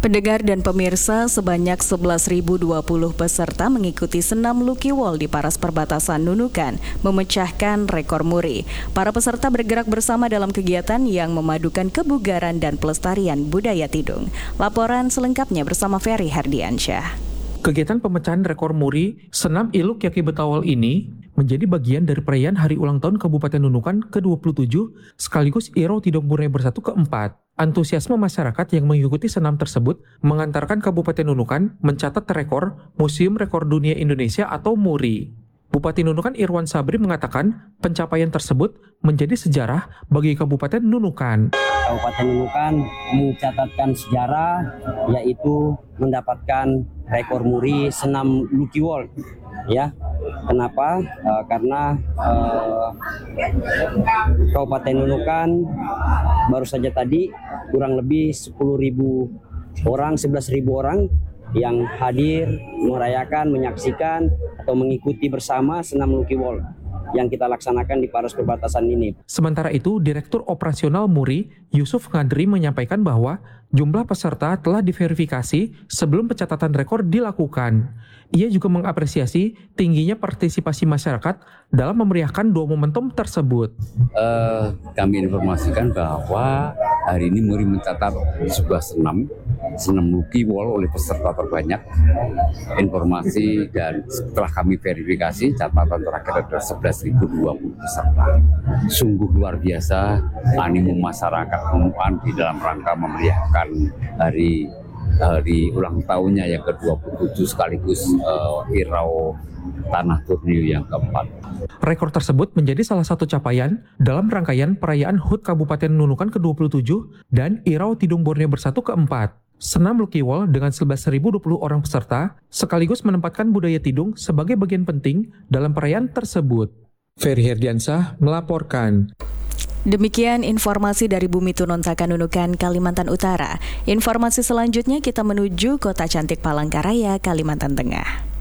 Pendengar dan pemirsa, sebanyak 11.020 peserta mengikuti senam Lucky Wall di Paras Perbatasan Nunukan, memecahkan rekor muri. Para peserta bergerak bersama dalam kegiatan yang memadukan kebugaran dan pelestarian budaya Tidung. Laporan selengkapnya bersama Ferry Herdiansyah. Kegiatan pemecahan rekor muri Senam Iluk Yaki Betawal ini menjadi bagian dari perayaan Hari Ulang Tahun Kabupaten Nunukan ke-27 sekaligus Irau Tidung Borneo Bersatu ke-4. Antusiasme masyarakat yang mengikuti senam tersebut mengantarkan Kabupaten Nunukan mencatat rekor Museum Rekor Dunia Indonesia atau MURI. Bupati Nunukan Irwan Sabri mengatakan pencapaian tersebut menjadi sejarah bagi Kabupaten Nunukan. Kabupaten Nunukan mencatatkan sejarah yaitu mendapatkan rekor muri senam Lucky Wall. Ya, kenapa? Karena Kabupaten Nunukan baru saja tadi kurang lebih 10.000 orang, 11.000 orang yang hadir merayakan, menyaksikan atau mengikuti bersama senam Lucky Wall yang kita laksanakan di Paras Perbatasan ini. Sementara itu, Direktur Operasional MURI, Yusuf Ngadri menyampaikan bahwa jumlah peserta telah diverifikasi sebelum pencatatan rekor dilakukan. Ia juga mengapresiasi tingginya partisipasi masyarakat dalam memeriahkan dua momentum tersebut. Kami informasikan bahwa hari ini MURI mencatat sebuah senam Lucky Wall oleh peserta terbanyak. Informasi dan setelah kami verifikasi, catatan terakhir ada 11.020 peserta. Sungguh luar biasa animo masyarakat Nunukan di dalam rangka memeriahkan hari ulang tahunnya yang ke-27 sekaligus Irau Tanah Borneo yang ke-4. Rekor tersebut menjadi salah satu capaian dalam rangkaian perayaan HUT Kabupaten Nunukan ke-27 dan Irau Tidung Borneo Bersatu ke-4. Senam Lucky Wall dengan 11.020 orang peserta sekaligus menempatkan budaya Tidung sebagai bagian penting dalam perayaan tersebut. Ferry Herdiansyah melaporkan. Demikian informasi dari Bumi Tununtakan Nunukan, Kalimantan Utara. Informasi selanjutnya kita menuju Kota Cantik Palangkaraya, Kalimantan Tengah.